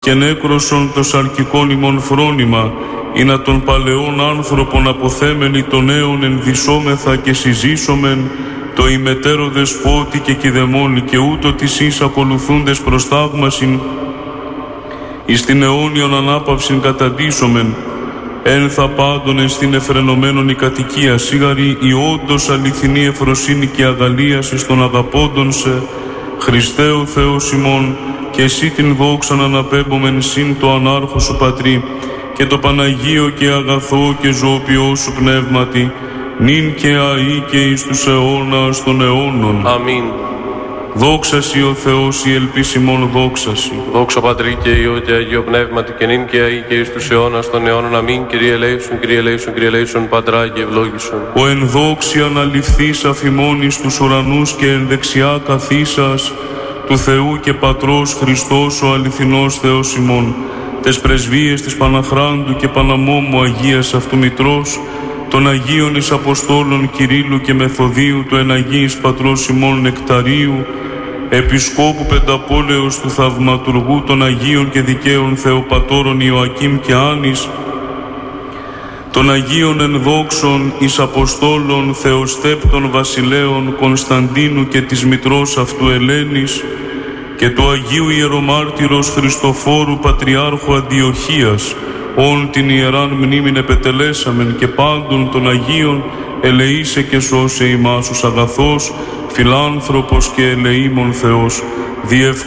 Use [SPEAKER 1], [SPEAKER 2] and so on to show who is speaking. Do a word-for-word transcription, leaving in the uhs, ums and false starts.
[SPEAKER 1] και νέκρωσον το σαρκικόν ημών φρόνημα, ή να των παλαιών άνθρωπον αποθέμενοι των νέων ενδυσόμεθα και συζήσομεν, το ημετέρω δεσπότη και κηδεμόνι και ούτω της εις ακολουθούντες προς θαύμασιν, εις την αιώνιον ανάπαυσιν καταντήσομεν, ένθα πάντων εν στην εφρενωμένον η κατοικία, σίγαρη η όντως αληθινή ευφροσύνη και αγαλίαση στον αγαπώντον σε, Χριστέ ο Θεός ημών, και εσύ την δόξαν αναπέμπομεν συν το ανάρχο σου Πατρί, και το Παναγίο και αγαθό και ζωοποιό σου πνεύματι, νυν και αεί και εις τους αιώνας των αιώνων.
[SPEAKER 2] Αμήν.
[SPEAKER 1] Δόξασι ο Θεός η ελπίσιμον δόξασι.
[SPEAKER 2] Δόξα Πατρί και Υιό και Αγίο Πνεύματι και νυν και αεί και εις τους αιώνας των αιώνων. Αμήν. Κύριε ελέησον, Κύριε ελέησον, Κύριε ελέησον, Πατρά και ευλόγησον.
[SPEAKER 1] Ο εν δόξη αναληφθείς αφημών εις τους ουρανούς και εν δεξιά καθίσας του Θεού και Πατρός Χριστός ο αληθινός Θεός ημών, τες πρεσβείες της Παναχράντου και Παναμόμου Αγίας αυτού Μητρός, των Αγίων εις Αποστόλων Κυρίλλου και Μεθοδίου, του εν Αγίης Πατρός ημών Νεκταρίου, Επισκόπου Πενταπόλεως του Θαυματουργού των Αγίων και Δικαίων Θεοπατώρων Ιωακήμ και Άνης, των Αγίων ενδόξων εις Αποστόλων Θεοστέπτων Βασιλέων Κωνσταντίνου και της Μητρός αυτού Ελένης, και του Αγίου Ιερομάρτυρος Χριστοφόρου Πατριάρχου Αντιοχίας, όν την ιεράν μνήμην επετελέσαμεν, και πάντων των Αγίων ελεήσε και σώσε ημάς ως αγαθός, φιλάνθρωπος και ελεήμων Θεός, διευκόλυνε